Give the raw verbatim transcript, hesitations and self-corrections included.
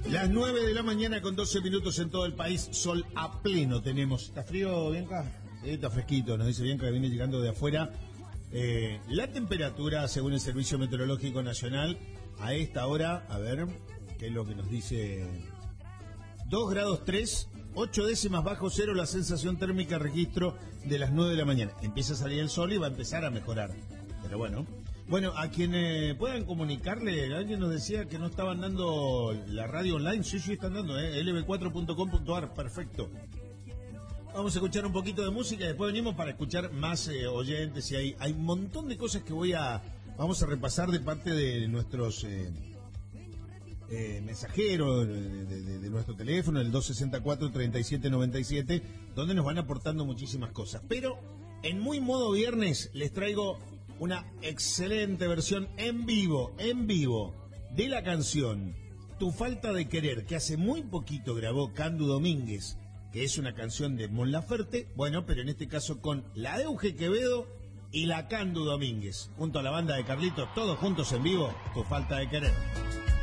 Las nueve de la mañana con doce minutos en todo el país, sol a pleno tenemos. ¿Está frío, Bianca? Sí, está fresquito, nos dice Bianca que viene llegando de afuera. Eh, la temperatura, según el Servicio Meteorológico Nacional, a esta hora, a ver, ¿qué es lo que nos dice? dos grados tres, ocho décimas bajo cero la sensación térmica registro de las nueve de la mañana. Empieza a salir el sol y va a empezar a mejorar. Pero bueno... Bueno, a quienes puedan comunicarle, alguien nos decía que no estaban dando la radio online. Sí, sí, están dando, ¿eh? L B cuatro punto com punto a r, perfecto. Vamos a escuchar un poquito de música y después venimos para escuchar más eh, oyentes. Y hay, hay un montón de cosas que voy a vamos a repasar de parte de nuestros eh, eh, mensajeros, de, de, de nuestro teléfono, el dos sesenta y cuatro, treinta y siete noventa y siete, donde nos van aportando muchísimas cosas. Pero en muy modo viernes les traigo una excelente versión en vivo, en vivo, de la canción Tu Falta de Querer, que hace muy poquito grabó Candu Domínguez, que es una canción de Mon Laferte, bueno, pero en este caso con la Euge Quevedo y la Candu Domínguez, junto a la banda de Carlitos, todos juntos en vivo, Tu Falta de Querer.